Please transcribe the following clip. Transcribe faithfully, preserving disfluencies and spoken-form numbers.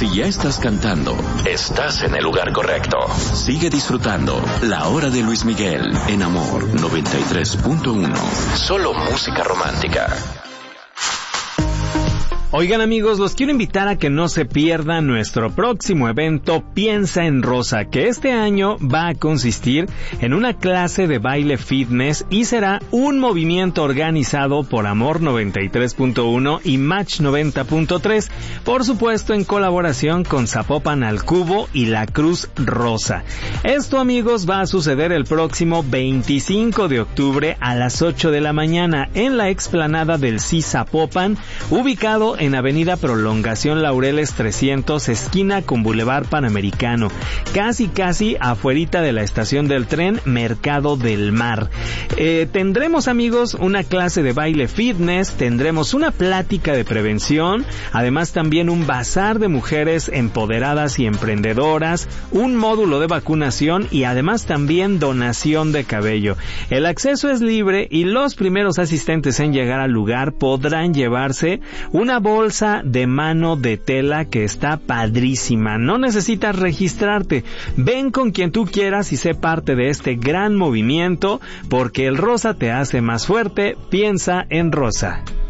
Si ya estás cantando, estás en el lugar correcto. Sigue disfrutando La Hora de Luis Miguel en Amor noventa y tres punto uno. Solo música romántica. Oigan amigos, los quiero invitar a que no se pierdan nuestro próximo evento Piensa en Rosa, que este año va a consistir en una clase de baile fitness y será un movimiento organizado por Amor noventa y tres punto uno y Match noventa punto tres, por supuesto en colaboración con Zapopan al Cubo y la Cruz Rosa. Esto amigos va a suceder el próximo veinticinco de octubre a las ocho de la mañana en la explanada del C I Zapopan, ubicado en Avenida Prolongación Laureles trescientos, esquina con Boulevard Panamericano, casi casi afuerita de la estación del tren Mercado del Mar. Eh, tendremos amigos una clase de baile fitness, tendremos una plática de prevención, además también un bazar de mujeres empoderadas y emprendedoras, un módulo de vacunación y además también donación de cabello. El acceso es libre y los primeros asistentes en llegar al lugar podrán llevarse una bolsa de mano de tela que está padrísima. No necesitas registrarte. Ven con quien tú quieras y sé parte de este gran movimiento, porque el rosa te hace más fuerte. Piensa en Rosa.